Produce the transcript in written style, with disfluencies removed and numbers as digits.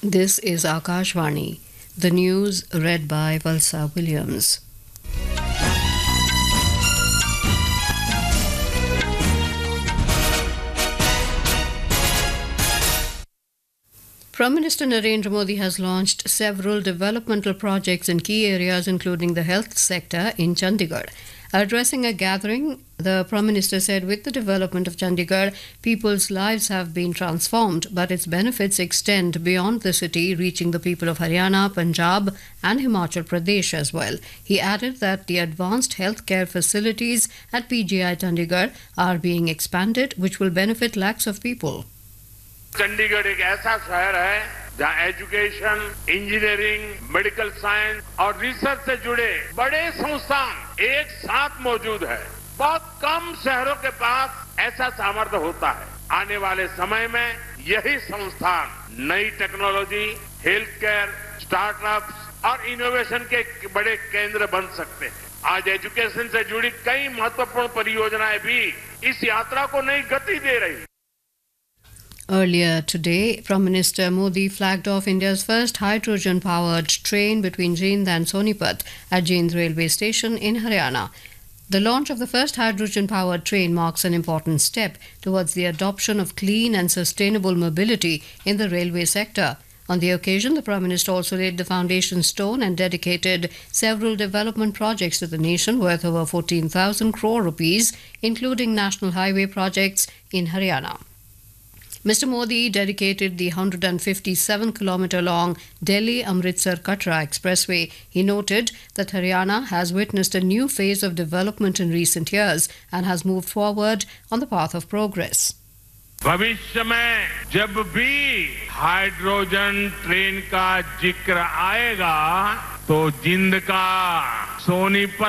This is Akashvani. The news read by Valsa Williams. Prime Minister Narendra Modi has launched several developmental projects in key areas, including the health sector in Chandigarh. Addressing a gathering, the Prime Minister said with the development of Chandigarh, people's lives have been transformed, but its benefits extend beyond the city, reaching the people of Haryana, Punjab and Himachal Pradesh as well. He added that the advanced healthcare facilities at PGI Chandigarh are being expanded, which will benefit lakhs of people. Chandigarh एक ऐसा शहर है जहां education, engineering, medical science और research से जुड़े बड़े संस्थान एक साथ मौजूद है। बहुत कम शहरों के पास ऐसा सामर्थ्य होता है। आने वाले समय में यही संस्थान नई टेक्नोलॉजी, हेल्थ केयर, स्टार्टअप्स और इनोवेशन के बड़े केंद्र बन सकते हैं। आज एजुकेशन से जुड़ी कई महत्वपूर्ण परियोजनाएं भी इस यात्रा को नई गति दे रही है। Earlier today, Prime Minister Modi flagged off India's first hydrogen-powered train between Jind and Sonipat at Jind railway station in Haryana. The launch of the first hydrogen-powered train marks an important step towards the adoption of clean and sustainable mobility in the railway sector. On the occasion, the Prime Minister also laid the foundation stone and dedicated several development projects to the nation worth over 14,000 crore rupees, including national highway projects in Haryana. Mr. Modi dedicated the 157-kilometre-long Delhi-Amritsar-Katra expressway. He noted that Haryana has witnessed a new phase of development in recent years and has moved forward on the path of progress. भविष्य में जब भी hydrogen train का जिक्र आएगा तो जिंद का, सोनीपत